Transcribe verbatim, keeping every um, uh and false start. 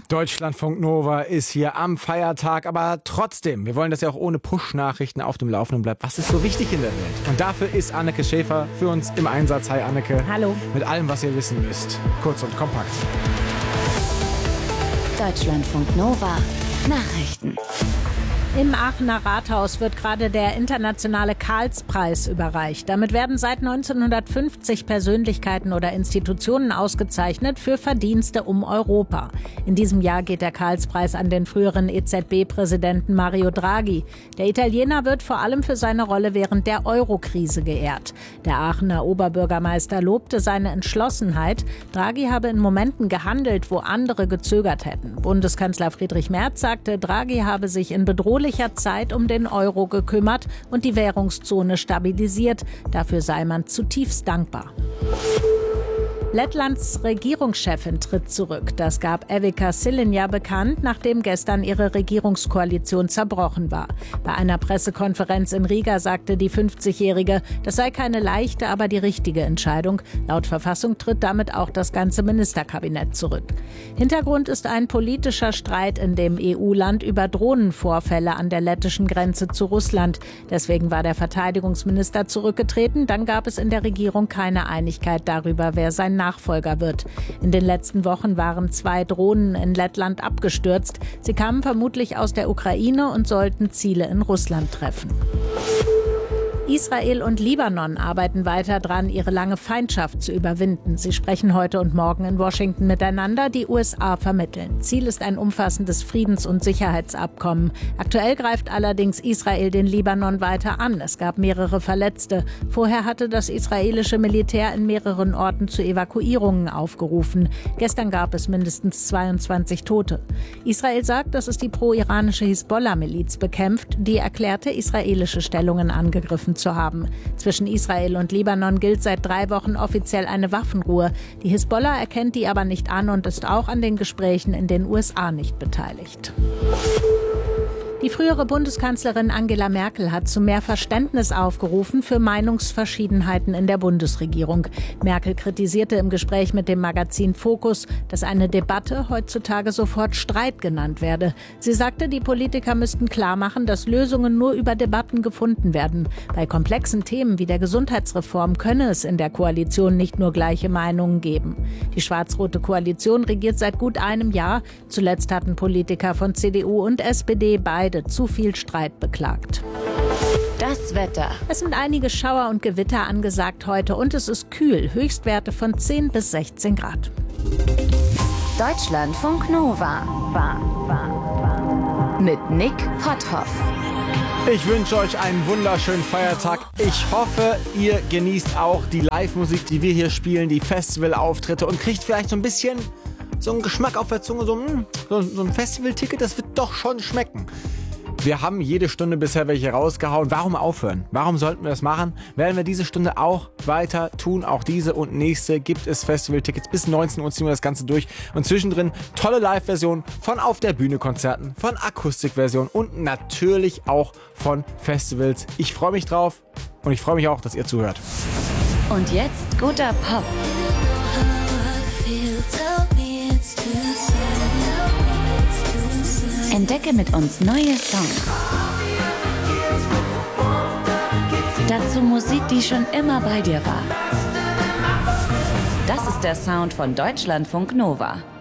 Deutschlandfunk Nova ist hier am Feiertag, aber trotzdem, wir wollen, dass ihr auch ohne Push-Nachrichten auf dem Laufenden bleibt. Was ist so wichtig in der Welt? Und dafür ist Anneke Schäfer für uns im Einsatz. Hi Anneke. Hallo. Mit allem, was ihr wissen müsst. Kurz und kompakt. Deutschlandfunk Nova Nachrichten. Im Aachener Rathaus wird gerade der internationale Karlspreis überreicht. Damit werden seit neunzehnhundertfünfzig Persönlichkeiten oder Institutionen ausgezeichnet für Verdienste um Europa. In diesem Jahr geht der Karlspreis an den früheren E Z B-Präsidenten Mario Draghi. Der Italiener wird vor allem für seine Rolle während der Euro-Krise geehrt. Der Aachener Oberbürgermeister lobte seine Entschlossenheit. Draghi habe in Momenten gehandelt, wo andere gezögert hätten. Bundeskanzler Friedrich Merz sagte, Draghi habe sich in bedrohlicher Zeit um den Euro gekümmert und die Währungszone stabilisiert. Dafür sei man zutiefst dankbar. Lettlands Regierungschefin tritt zurück. Das gab Evika Silinja bekannt, nachdem gestern ihre Regierungskoalition zerbrochen war. Bei einer Pressekonferenz in Riga sagte die fünfzigjährige, das sei keine leichte, aber die richtige Entscheidung. Laut Verfassung tritt damit auch das ganze Ministerkabinett zurück. Hintergrund ist ein politischer Streit in dem E U-Land über Drohnenvorfälle an der lettischen Grenze zu Russland. Deswegen war der Verteidigungsminister zurückgetreten. Dann gab es in der Regierung keine Einigkeit darüber, wer sein Nachfolger wird. In den letzten Wochen waren zwei Drohnen in Lettland abgestürzt. Sie kamen vermutlich aus der Ukraine und sollten Ziele in Russland treffen. Israel und Libanon arbeiten weiter dran, ihre lange Feindschaft zu überwinden. Sie sprechen heute und morgen in Washington miteinander, die U S A vermitteln. Ziel ist ein umfassendes Friedens- und Sicherheitsabkommen. Aktuell greift allerdings Israel den Libanon weiter an. Es gab mehrere Verletzte. Vorher hatte das israelische Militär in mehreren Orten zu Evakuierungen aufgerufen. Gestern gab es mindestens zweiundzwanzig Tote. Israel sagt, dass es die pro-iranische Hisbollah-Miliz bekämpft, die erklärte israelische Stellungen angegriffen zu haben. Zwischen Israel und Libanon gilt seit drei Wochen offiziell eine Waffenruhe. Die Hisbollah erkennt die aber nicht an und ist auch an den Gesprächen in den U S A nicht beteiligt. Die frühere Bundeskanzlerin Angela Merkel hat zu mehr Verständnis aufgerufen für Meinungsverschiedenheiten in der Bundesregierung. Merkel kritisierte im Gespräch mit dem Magazin Focus, dass eine Debatte heutzutage sofort Streit genannt werde. Sie sagte, die Politiker müssten klarmachen, dass Lösungen nur über Debatten gefunden werden. Bei komplexen Themen wie der Gesundheitsreform könne es in der Koalition nicht nur gleiche Meinungen geben. Die schwarz-rote Koalition regiert seit gut einem Jahr. Zuletzt hatten Politiker von C D U und S P D beide zu viel Streit beklagt. Das Wetter. Es sind einige Schauer und Gewitter angesagt heute und es ist kühl. Höchstwerte von zehn bis sechzehn Grad. Deutschlandfunk Nova. Mit Nick Potthoff. Ich wünsche euch einen wunderschönen Feiertag. Ich hoffe, ihr genießt auch die Live-Musik, die wir hier spielen, die Festivalauftritte und kriegt vielleicht so ein bisschen so einen Geschmack auf der Zunge, so, mh, so, so ein Festivalticket, das wird doch schon schmecken. Wir haben jede Stunde bisher welche rausgehauen. Warum aufhören? Warum sollten wir das machen? Werden wir diese Stunde auch weiter tun. Auch diese und nächste gibt es Festivaltickets. Bis neunzehn Uhr ziehen wir das Ganze durch. Und zwischendrin tolle Live-Versionen von Auf der Bühne Konzerten, von Akustikversionen und natürlich auch von Festivals. Ich freue mich drauf und ich freue mich auch, dass ihr zuhört. Und jetzt guter Pop. Entdecke mit uns neue Songs. Dazu Musik, die schon immer bei dir war. Das ist der Sound von Deutschlandfunk Nova.